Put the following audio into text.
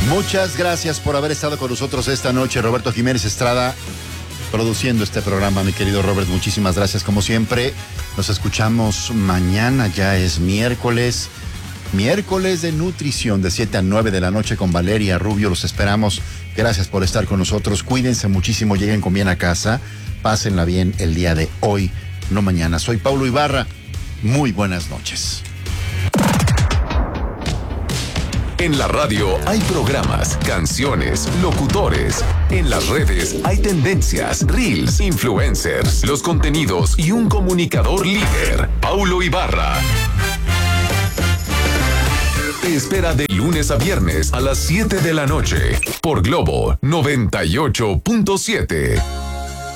Muchas gracias por haber estado con nosotros esta noche. Roberto Jiménez Estrada produciendo este programa, mi querido Robert. Muchísimas gracias como siempre. Nos escuchamos mañana, ya es miércoles de nutrición de 7 a 9 de la noche con Valeria Rubio. Los esperamos. Gracias por estar con nosotros. Cuídense muchísimo, lleguen con bien a casa. Pásenla bien el día de hoy, no mañana. Soy Paulo Ibarra. Muy buenas noches. En la radio hay programas, canciones, locutores. En las redes hay tendencias, reels, influencers, los contenidos y un comunicador líder. Paulo Ibarra te espera de lunes a viernes a las 7 de la noche por Globo 98.7.